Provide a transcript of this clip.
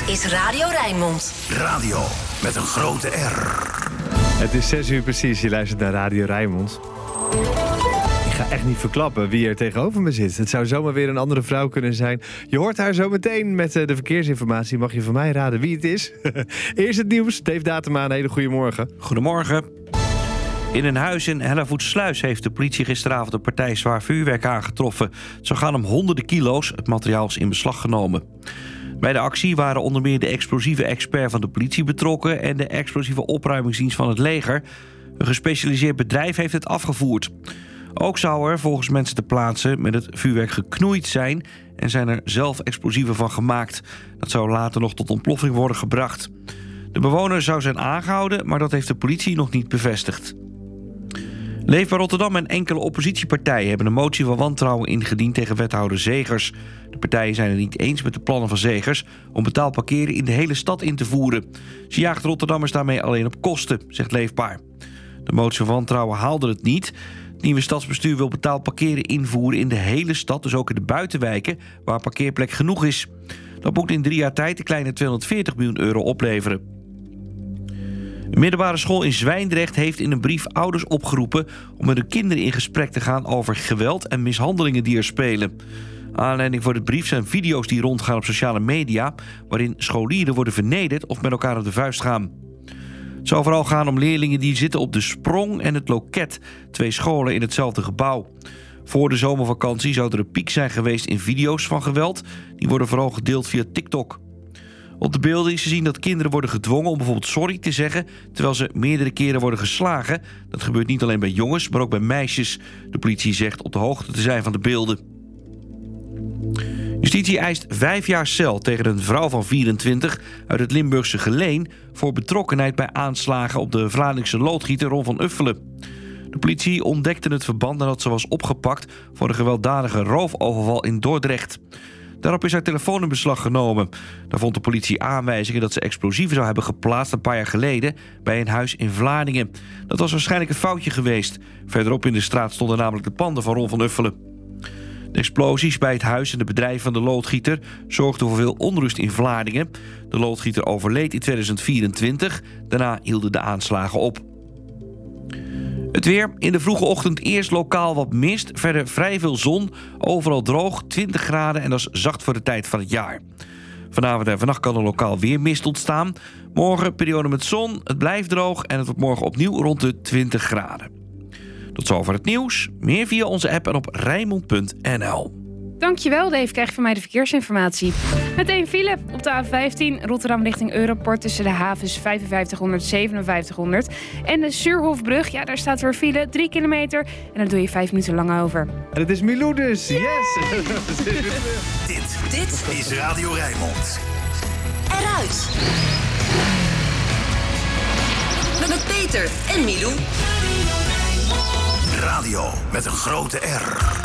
is Radio Rijnmond. Radio met een grote R. Het is 6 uur precies, je luistert naar Radio Rijnmond. Ik ga echt niet verklappen wie er tegenover me zit. Het zou zomaar weer een andere vrouw kunnen zijn. Je hoort haar zo meteen met de verkeersinformatie. Mag je van mij raden wie het is? Eerst het nieuws. Dave Datema, een hele goede morgen. Goedemorgen. In een huis in Hellevoetsluis heeft de politie gisteravond een partij zwaar vuurwerk aangetroffen. Het zou gaan om honderden kilo's. Het materiaal is in beslag genomen. Bij de actie waren onder meer de explosieve expert van de politie betrokken en de explosieve opruimingsdienst van het leger. Een gespecialiseerd bedrijf heeft het afgevoerd. Ook zou er, volgens mensen ter plaatse, met het vuurwerk geknoeid zijn en zijn er zelf explosieven van gemaakt. Dat zou later nog tot ontploffing worden gebracht. De bewoner zou zijn aangehouden, maar dat heeft de politie nog niet bevestigd. Leefbaar Rotterdam en enkele oppositiepartijen hebben een motie van wantrouwen ingediend tegen wethouder Zegers. De partijen zijn het niet eens met de plannen van Zegers om betaald parkeren in de hele stad in te voeren. Ze jaagt Rotterdammers daarmee alleen op kosten, zegt Leefbaar. De motie van wantrouwen haalde het niet. Het nieuwe stadsbestuur wil betaald parkeren invoeren in de hele stad, dus ook in de buitenwijken waar parkeerplek genoeg is. Dat moet in 3 jaar tijd een kleine 240 miljoen euro opleveren. Een middelbare school in Zwijndrecht heeft in een brief ouders opgeroepen om met hun kinderen in gesprek te gaan over geweld en mishandelingen die er spelen. Aanleiding voor de brief zijn video's die rondgaan op sociale media, waarin scholieren worden vernederd of met elkaar op de vuist gaan. Het zou vooral gaan om leerlingen die zitten op de Sprong en het Loket, 2 scholen in hetzelfde gebouw. Voor de zomervakantie zou er een piek zijn geweest in video's van geweld. Die worden vooral gedeeld via TikTok. Op de beelden is te zien dat kinderen worden gedwongen om bijvoorbeeld sorry te zeggen, terwijl ze meerdere keren worden geslagen. Dat gebeurt niet alleen bij jongens, maar ook bij meisjes. De politie zegt op de hoogte te zijn van de beelden. Justitie eist 5 jaar cel tegen een vrouw van 24 uit het Limburgse Geleen voor betrokkenheid bij aanslagen op de Vlaanderen loodgieter Ron van Uffelen. De politie ontdekte het verband nadat ze was opgepakt voor een gewelddadige roofoverval in Dordrecht. Daarop is haar telefoon in beslag genomen. Daar vond de politie aanwijzingen dat ze explosieven zou hebben geplaatst een paar jaar geleden bij een huis in Vlaardingen. Dat was waarschijnlijk een foutje geweest. Verderop in de straat stonden namelijk de panden van Ron van Uffelen. De explosies bij het huis en de bedrijven van de loodgieter zorgden voor veel onrust in Vlaardingen. De loodgieter overleed in 2024. Daarna hielden de aanslagen op. Het weer. In de vroege ochtend eerst lokaal wat mist. Verder vrij veel zon. Overal droog. 20 graden en dat is zacht voor de tijd van het jaar. Vanavond en vannacht kan er lokaal weer mist ontstaan. Morgen periode met zon. Het blijft droog en het wordt morgen opnieuw rond de 20 graden. Tot zover het nieuws. Meer via onze app en op Rijnmond.nl. Dankjewel, Dave. Krijg je van mij de verkeersinformatie. Meteen file op de A15 Rotterdam richting Europort tussen de havens 5500 5700. En de Suurhofbrug, ja, daar staat weer file, 3 kilometer. En daar doe je 5 minuten lang over. En het is Milou dus. Yes! Dit is Radio Rijnmond. Eruit. Met Peter en Milou. Radio met een grote R.